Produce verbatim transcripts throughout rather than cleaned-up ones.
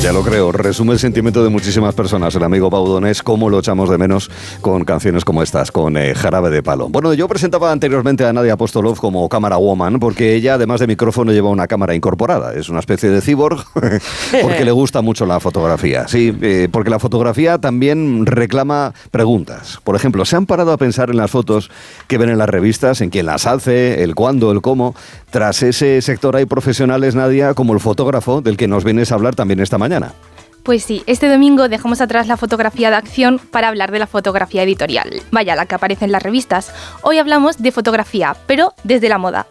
Ya lo creo, resume el sentimiento de muchísimas personas, el amigo Pau Donés, cómo lo echamos de menos con canciones como estas, con eh, Jarabe de Palo. Bueno, yo presentaba anteriormente a Nadia Apostolov como Camera Woman, porque ella, además de micrófono, lleva una cámara incorporada. Es una especie de cyborg, porque le gusta mucho la fotografía. Sí, eh, porque la fotografía también reclama preguntas. Por ejemplo, ¿se han parado a pensar en las fotos que ven en las revistas, en quién las hace, el cuándo, el cómo? Tras ese sector hay profesionales, Nadia, como el fotógrafo, del que nos vienes a hablar también esta mañana. Pues sí, este domingo dejamos atrás la fotografía de acción para hablar de la fotografía editorial. Vaya, la que aparece en las revistas. Hoy hablamos de fotografía, pero desde la moda.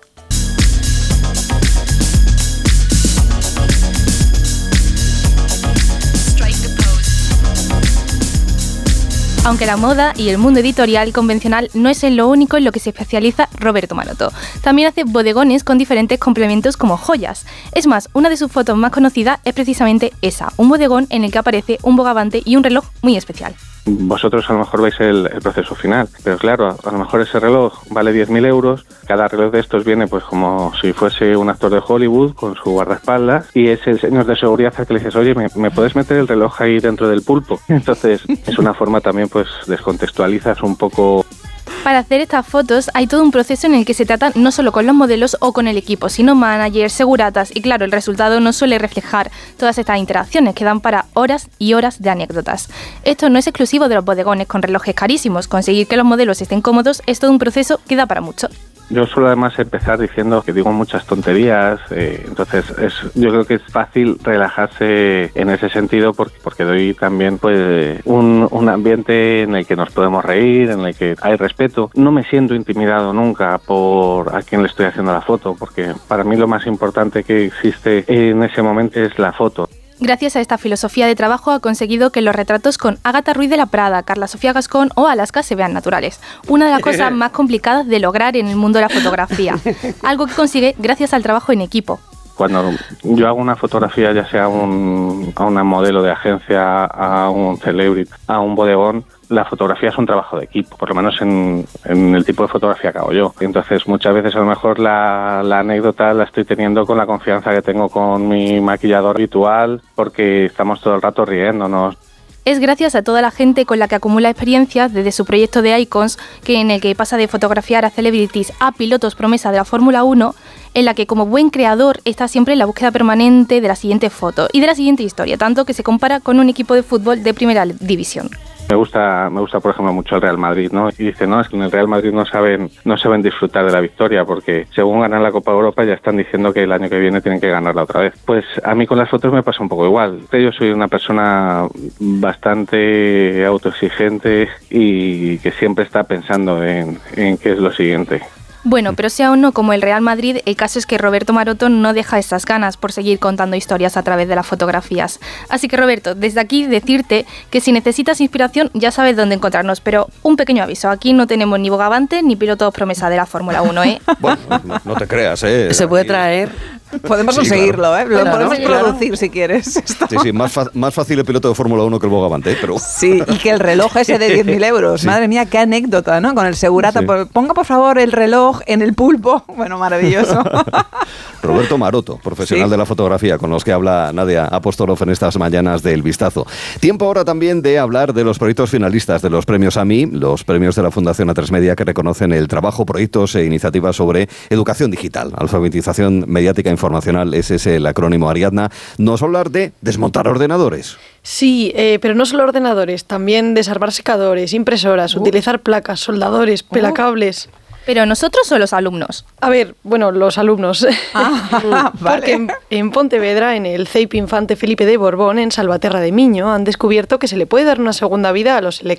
Aunque la moda y el mundo editorial convencional no es en lo único en lo que se especializa Roberto Maroto. También hace bodegones con diferentes complementos como joyas. Es más, una de sus fotos más conocidas es precisamente esa, un bodegón en el que aparece un bogavante y un reloj muy especial. Vosotros a lo mejor veis el, el proceso final, pero claro, a lo mejor ese reloj vale diez mil euros, cada reloj de estos viene pues como si fuese un actor de Hollywood con su guardaespaldas y es el señor de seguridad al que le dices, oye, ¿me, ¿me puedes meter el reloj ahí dentro del pulpo? Entonces es una forma también pues descontextualizas un poco. Para hacer estas fotos hay todo un proceso en el que se trata no solo con los modelos o con el equipo, sino managers, seguratas y claro, el resultado no suele reflejar todas estas interacciones que dan para horas y horas de anécdotas. Esto no es exclusivo de los bodegones con relojes carísimos, conseguir que los modelos estén cómodos es todo un proceso que da para mucho. Yo suelo además empezar diciendo que digo muchas tonterías, eh, entonces es, yo creo que es fácil relajarse en ese sentido porque, porque doy también pues un, un ambiente en el que nos podemos reír, en el que hay respeto. No me siento intimidado nunca por a quién le estoy haciendo la foto, porque para mí lo más importante que existe en ese momento es la foto. Gracias a esta filosofía de trabajo ha conseguido que los retratos con Ágata Ruiz de la Prada, Carla Sofía Gascón o Alaska se vean naturales. Una de las cosas más complicadas de lograr en el mundo de la fotografía. Algo que consigue gracias al trabajo en equipo. Cuando yo hago una fotografía, ya sea un, a una modelo de agencia, a un celebrity, a un bodegón, la fotografía es un trabajo de equipo, por lo menos en, en el tipo de fotografía que hago yo. Entonces muchas veces a lo mejor la, la anécdota la estoy teniendo con la confianza que tengo con mi maquillador habitual, porque estamos todo el rato riéndonos. Es gracias a toda la gente con la que acumula experiencias desde su proyecto de Icons, que en el que pasa de fotografiar a celebrities a pilotos promesa de la Fórmula uno, en la que como buen creador está siempre en la búsqueda permanente de la siguiente foto y de la siguiente historia, tanto que se compara con un equipo de fútbol de primera división. Me gusta, me gusta por ejemplo mucho el Real Madrid, ¿no? Y dice, no, es que en el Real Madrid no saben, no saben disfrutar de la victoria porque según ganan la Copa Europa ya están diciendo que el año que viene tienen que ganarla otra vez. Pues a mí con las fotos me pasa un poco igual. Yo soy una persona bastante autoexigente y que siempre está pensando en, en qué es lo siguiente. Bueno, pero sea o no como el Real Madrid, el caso es que Roberto Maroto no deja esas ganas por seguir contando historias a través de las fotografías. Así que Roberto, desde aquí decirte que si necesitas inspiración ya sabes dónde encontrarnos, pero un pequeño aviso, aquí no tenemos ni bogavante ni pilotos promesa de la Fórmula uno, ¿eh? Bueno, no, no te creas, ¿eh? Se puede traer. Podemos sí, conseguirlo, claro. ¿eh? Lo Bueno, podemos ¿no? producir Claro. si quieres. Sí, sí, más, fa- más fácil el piloto de Fórmula uno que el bogavante, ¿eh? Pero... Sí, y que el reloj ese de diez mil euros. Sí. Madre mía, qué anécdota, ¿no? Con el segurata. Sí. Por- Ponga, por favor, el reloj en el pulpo. Bueno, maravilloso. Roberto Maroto, profesional Sí. de la fotografía, con los que habla Nadia Apostolov en estas mañanas del Vistazo. Tiempo ahora también de hablar de los proyectos finalistas de los premios A M I, los premios de la Fundación A tres Media que reconocen el trabajo, proyectos e iniciativas sobre educación digital, alfabetización mediática informacional, ese es el acrónimo Ariadna. Nos va a hablar de desmontar ordenadores. Sí, eh, pero no solo ordenadores, también desarmar secadores, impresoras, Uh. utilizar placas, soldadores, pelacables. ¿Pero nosotros o los alumnos? A ver, bueno, los alumnos. Ah, vale. Porque en, en Pontevedra, en el C E I P Infante Felipe de Borbón, en Salvaterra de Miño, han descubierto que se le puede dar una segunda vida a los